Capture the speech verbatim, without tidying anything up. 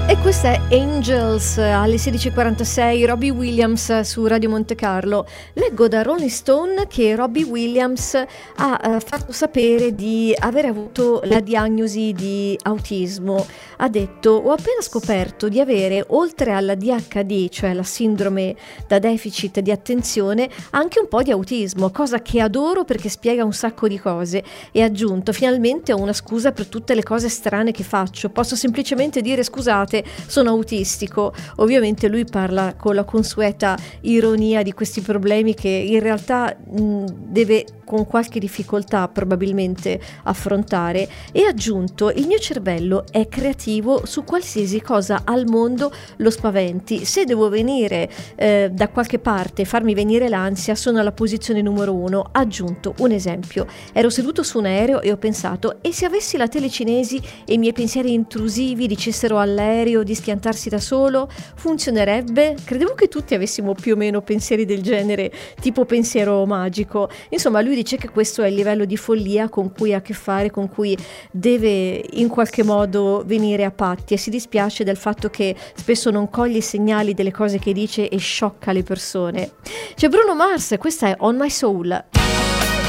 E questa è Angels alle sedici e quarantasei, Robbie Williams su Radio Monte Carlo. Leggo da Rolling Stone che Robbie Williams ha eh, fatto sapere di aver avuto la diagnosi di autismo. Ha detto: ho appena scoperto di avere, oltre alla D H D, cioè la sindrome da deficit di attenzione, anche un po' di autismo, cosa che adoro perché spiega un sacco di cose. E ha aggiunto: finalmente ho una scusa per tutte le cose strane che faccio, posso semplicemente dire scusate, sono autistico. Ovviamente lui parla con la consueta ironia di questi problemi che in realtà mh, deve con qualche difficoltà probabilmente affrontare, e ha aggiunto: il mio cervello è creativo su qualsiasi cosa al mondo lo spaventi, se devo venire eh, da qualche parte e farmi venire l'ansia sono alla posizione numero uno. Ha aggiunto un esempio: ero seduto su un aereo e ho pensato, e se avessi la tele cinesi e i miei pensieri intrusivi dicessero all'aereo di schiantarsi da solo, funzionerebbe? Credevo che tutti avessimo più o meno pensieri del genere, tipo pensiero magico. Insomma, lui dice che questo è il livello di follia con cui ha a che fare, con cui deve in qualche modo venire a patti, e si dispiace del fatto che spesso non coglie i segnali delle cose che dice e sciocca le persone. C'è Bruno Mars, questa è On My Soul.